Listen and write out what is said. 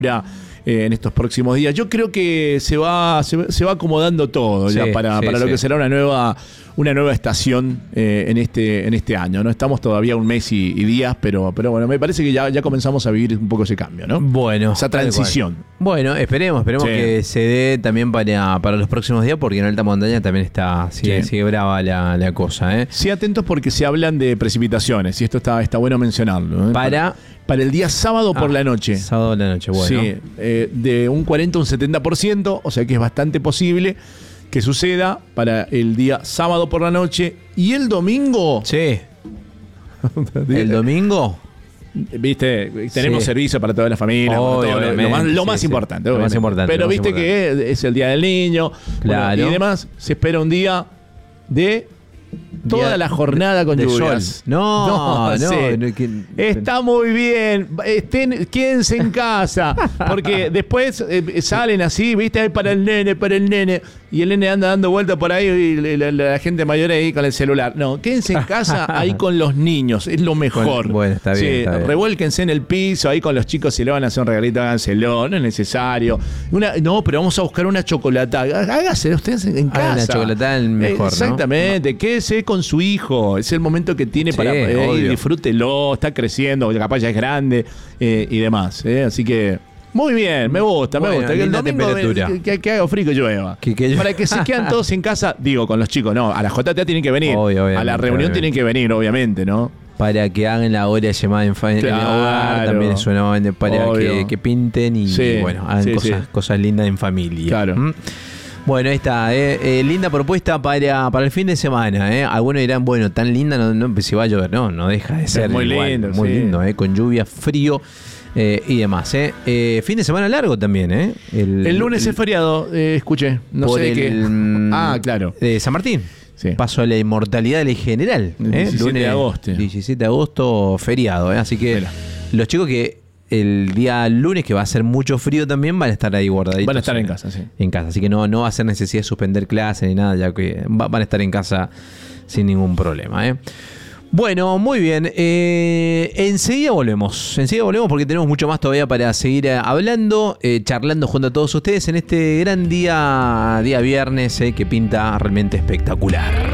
en estos próximos días. Yo creo que se va acomodando todo ya para lo que será una nueva estación en este año, ¿no? Estamos todavía un mes y días, pero bueno, me parece que ya comenzamos a vivir un poco ese cambio, ¿no? Bueno, esa transición. Bueno, esperemos que se dé también para los próximos días, porque en alta montaña también sigue brava la cosa, ¿eh? Sí, atentos porque se hablan de precipitaciones y esto está bueno mencionarlo, ¿eh? Para el día sábado por la noche. Sábado por la noche, bueno. Sí, de un 40 a un 70%, o sea que es bastante posible que suceda para el día sábado por la noche. ¿Y el domingo? Sí. ¿El domingo? Viste, tenemos servicio para toda la familia, lo más importante. Lo más importante. Pero viste que es el Día del Niño, claro. Y demás, se espera un día de toda la jornada con lluvias. No. Está muy bien. Quédense en casa. Porque después salen así, viste, ahí para el nene. Y el nene anda dando vueltas por ahí y la gente mayor ahí con el celular. No, quédense en casa ahí con los niños. Es lo mejor. Bueno, está bien. Está bien. Revuélquense en el piso ahí con los chicos. Si le van a hacer un regalito, háganselo. No es necesario. No, pero vamos a buscar una chocolatada. Hágase ustedes en casa. Una chocolatada es mejor, exactamente. ¿No? Quédese con su hijo. Es el momento que tiene para disfrútelo. Está creciendo, capaz ya es grande y demás. Así que muy bien, me gusta. Que el domingo que haga frío y llueva. Para que se quedan todos en casa, digo, con los chicos, no, a la JTA tienen que venir. A la reunión tienen que venir, obviamente, ¿no? Para que hagan la hora llamada en el hogar, también es nuevamente para que pinten y hagan cosas lindas en familia. Claro. Bueno, ahí está, linda propuesta para el fin de semana. Algunos dirán, bueno, tan linda, no si va a llover, no deja de ser muy lindo, muy lindo, con lluvia, frío y demás. Fin de semana largo también. El lunes es feriado, escuché, no sé qué. Claro. San Martín. Sí. Paso a la inmortalidad del general. 17 de agosto. 17 de agosto, feriado. Así que los chicos que el día lunes, que va a ser mucho frío también, van a estar ahí guardaditos. Van a estar en casa, sí. En casa, así que no va a ser necesidad de suspender clases ni nada, ya que van a estar en casa sin ningún problema. Bueno, muy bien. Enseguida volvemos porque tenemos mucho más todavía para seguir hablando, charlando junto a todos ustedes en este gran día viernes, que pinta realmente espectacular.